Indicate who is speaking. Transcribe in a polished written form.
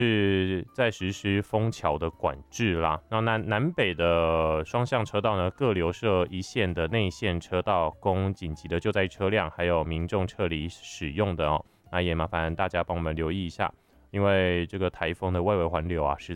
Speaker 1: 是在实施封桥的管制啦。那南北的双向车道呢，各留设一线的内线车道，供紧急的救灾车辆还有民众撤离使用的哦。那也麻烦大家帮我们留意一下，因为这个台风的外围环流啊，实